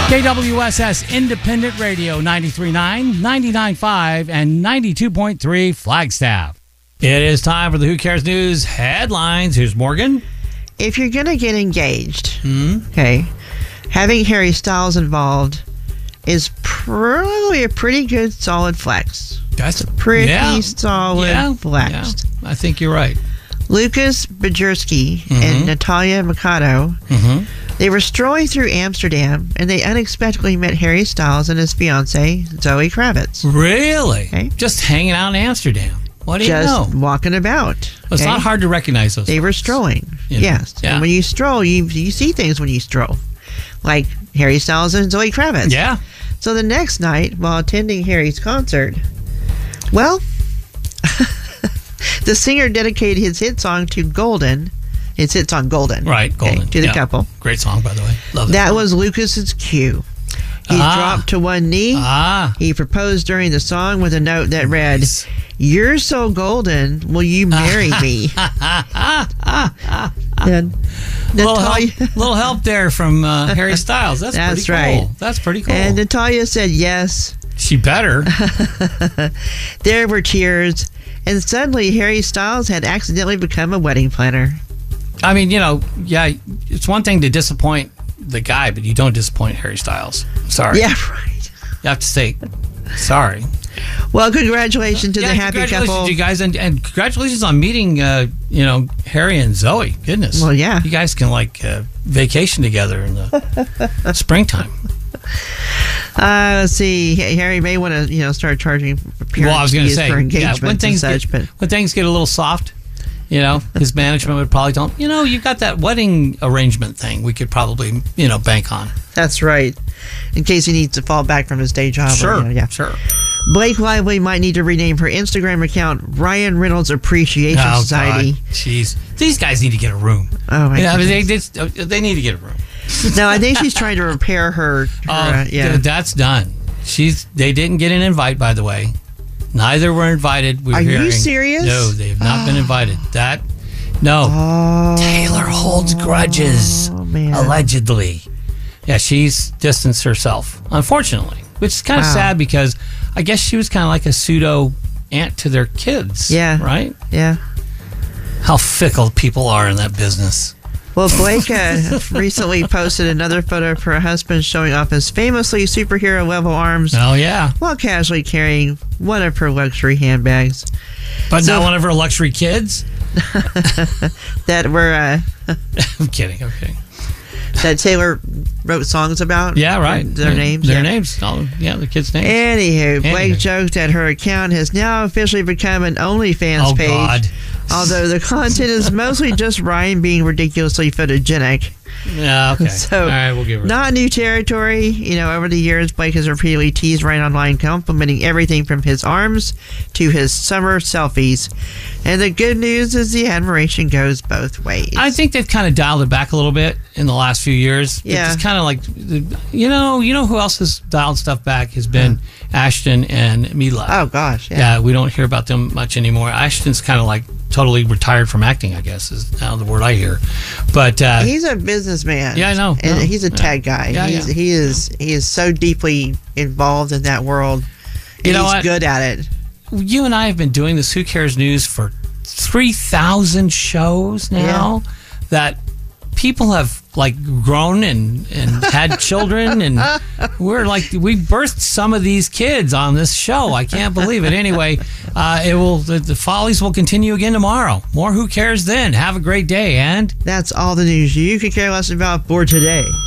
KWSS Independent Radio 93.9, 99.5, and 92.3 Flagstaff. It is time for the Who Cares News headlines. Here's Morgan. If you're going to get engaged, okay, having Harry Styles involved is probably a pretty good solid flex. That's a pretty solid flex. Yeah, I think you're right. Lucas Bajurski and Natalia Mikado, they were strolling through Amsterdam and they unexpectedly met Harry Styles and his fiancée, Zoe Kravitz. Really? Okay. Just hanging out in Amsterdam. What do you know? Just walking about. Well, it's not hard to recognize those. They were strolling. Yes. Yeah. And when you stroll, you see things when you stroll. Like Harry Styles and Zoe Kravitz. Yeah. So the next night, while attending Harry's concert, well, the singer dedicated his hit song to Golden. His hit song Golden. Right, Golden. To the couple. Great song, by the way. Love that song. was Lucas's cue. He dropped to one knee. He proposed during the song with a note that read, "You're so golden, will you marry me?" And little help there from Harry Styles. That's pretty right. Cool. That's pretty cool. And Natalia said yes. She better. There were tears, and suddenly Harry Styles had accidentally become a wedding planner. I mean, it's one thing to disappoint the guy, but you don't disappoint Harry Styles. Sorry. Yeah, right. You have to say sorry. Well, congratulations to the happy couple. Congratulations, you guys, and congratulations on meeting, Harry and Zoe. Goodness. Well, yeah. You guys can vacation together in the springtime. Let's see. Harry may want to, start charging I was going to say, for engagements when things get a little soft, his management would probably tell him, you've got that wedding arrangement thing we could probably, bank on. That's right. In case he needs to fall back from his day job. Sure. Sure. Blake Lively might need to rename her Instagram account Ryan Reynolds Appreciation Society. Jeez. These guys need to get a room. Oh, my goodness. They need to get a room. No, I think she's trying to repair her. That's done. They didn't get an invite, by the way. Neither were invited. Are you serious? No, they have not been invited. Taylor holds grudges. Oh, man. Allegedly. Yeah, she's distanced herself, unfortunately, which is kind of sad because I guess she was kind of like a pseudo aunt to their kids. Yeah. Right? Yeah. How fickle people are in that business. Well, Blake recently posted another photo of her husband showing off his famously superhero-level arms. Oh, yeah. While casually carrying one of her luxury handbags. But not one of her luxury kids? That were... I'm kidding. That Taylor wrote songs about. Yeah, right. Their names. Their names. The kids' names. Anywho, Blake joked that her account has now officially become an OnlyFans page. God. Although the content is mostly just Ryan being ridiculously photogenic. Yeah, okay. So, all right, we'll give her not new territory. Over the years, Blake has repeatedly teased Ryan online, complimenting everything from his arms to his summer selfies. And the good news is the admiration goes both ways. I think they've kind of dialed it back a little bit in the last few years. Yeah. It's kind of like, who else has dialed stuff back has been Ashton and Mila. Oh, gosh. Yeah, we don't hear about them much anymore. Ashton's kind of like totally retired from acting, I guess, is now the word I hear. But he's a businessman. Yeah, I know. And he's a tech guy. He is so deeply involved in that world. He's good at it. You and I have been doing this Who Cares News for 3,000 shows now that people have grown and had children, and we birthed some of these kids on this show. I can't believe it. Anyway, the follies will continue again tomorrow. More Who Cares then. Have a great day, and that's all the news you could care less about for today.